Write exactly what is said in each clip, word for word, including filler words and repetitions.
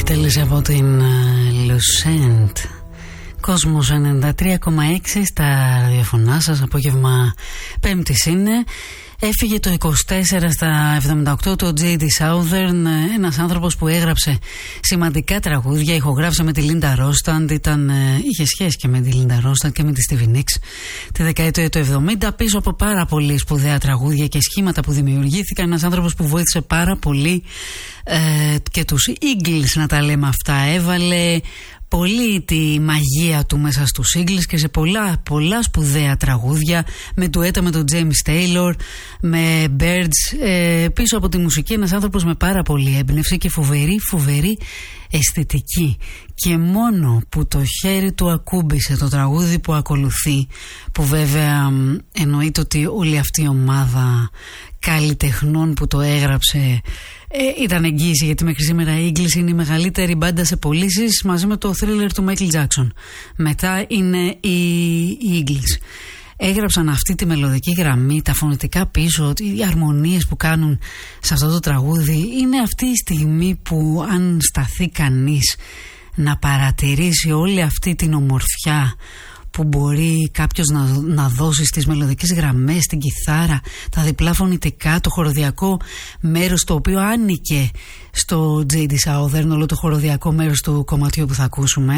Επιτέλεση από την Λουσέντ. Κόσμος ενενήντα τρία κόμμα έξι στα ραδιοφωνά σας. Απόγευμα Πέμπτης είναι. Έφυγε το είκοσι τέσσερα στα εβδομήντα οκτώ το τζέι ντι Southern, ένας άνθρωπος που έγραψε σημαντικά τραγούδια, ηχογράφησε με τη Λίντα Ρόσταντ, ήταν, είχε σχέση και με τη Λίντα Ρόσταντ και με τη Στίβι Νίξ τη δεκαετία του εβδομήντα, πίσω από πάρα πολύ σπουδαία τραγούδια και σχήματα που δημιουργήθηκαν. Ένας άνθρωπος που βοήθησε πάρα πολύ ε, και τους Eagles, να τα λέμε αυτά. Έβαλε πολύ τη μαγεία του μέσα στους Eagles και σε πολλά, πολλά σπουδαία τραγούδια, με ντουέτα με τον James Taylor, με Birds. Ε, πίσω από τη μουσική ένας άνθρωπος με πάρα πολύ έμπνευση και φοβερή φοβερή αισθητική. Και μόνο που το χέρι του ακούμπησε το τραγούδι που ακολουθεί, που βέβαια εννοείται ότι όλη αυτή η ομάδα καλλιτεχνών που το έγραψε Ε, ήταν εγγύηση, γιατί μέχρι σήμερα οι Eagles είναι η μεγαλύτερη μπάντα σε πωλήσεις, μαζί με το Thriller του Michael Jackson. Μετά είναι οι, οι Eagles. Έγραψαν αυτή τη μελωδική γραμμή, τα φωνητικά πίσω, οι αρμονίες που κάνουν σε αυτό το τραγούδι. Είναι αυτή η στιγμή που αν σταθεί κανείς να παρατηρήσει όλη αυτή την ομορφιά που μπορεί κάποιος να, να δώσει στις μελωδικές γραμμές, στην κιθάρα, τα διπλά φωνητικά, το χοροδιακό μέρος το οποίο άνοικε στο τζέι ντι Southern, όλο το χοροδιακό μέρος του κομματιού που θα ακούσουμε,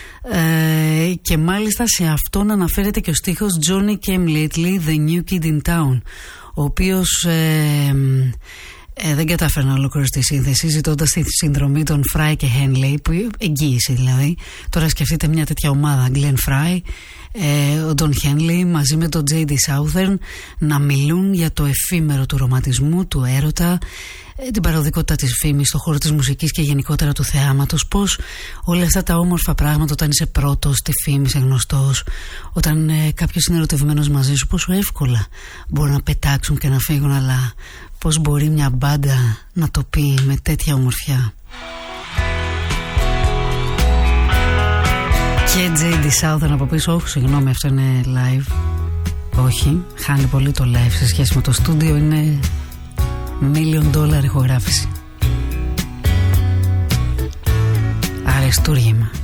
ε, και μάλιστα σε αυτόν αναφέρεται και ο στίχος Johnny Came Lately, The New Kid in Town, ο οποίος ε, Ε, δεν κατάφερε να ολοκληρώσει τη σύνθεση, ζητώντας τη συνδρομή των Fry και Henley, που εγγύησε δηλαδή. Τώρα σκεφτείτε μια τέτοια ομάδα, Glenn Fry, ε, ο Don Henley μαζί με τον τζέι ντι Southern, να μιλούν για το εφήμερο του ρομαντισμού, του έρωτα, ε, την παροδικότητα της φήμης στον χώρο της μουσικής και γενικότερα του θεάματος. Πως όλα αυτά τα όμορφα πράγματα, όταν είσαι πρώτος στη φήμη, είσαι γνωστός, όταν ε, κάποιος είναι ερωτευμένος μαζί σου, πόσο εύκολα μπορούν να πετάξουν και να φύγουν, αλλά πώς μπορεί μια μπάντα να το πει με τέτοια ομορφιά. Και τζέι ντι Southern από πίσω. Όχι, συγγνώμη, αυτό είναι live. Όχι, χάνει πολύ το live σε σχέση με το στούντιο. Είναι million dollar ηχογράφηση. Αριστούργημα.